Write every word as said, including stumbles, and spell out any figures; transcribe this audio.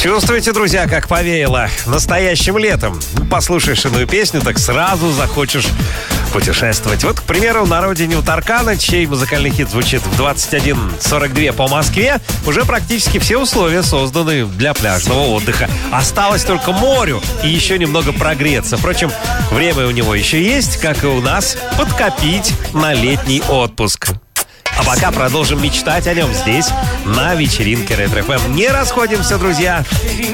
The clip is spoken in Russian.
Чувствуете, друзья, как повеяло настоящим летом? Послушаешь иную песню, так сразу захочешь путешествовать. Вот, к примеру, на родине у Таркана, чей музыкальный хит звучит в двадцать один сорок два по Москве, уже практически все условия созданы для пляжного отдыха. Осталось только морю и еще немного прогреться. Впрочем, время у него еще есть, как и у нас, подкопить на летний отпуск. А пока продолжим мечтать о нем здесь, на вечеринке Ретро эф эм. Не расходимся, друзья!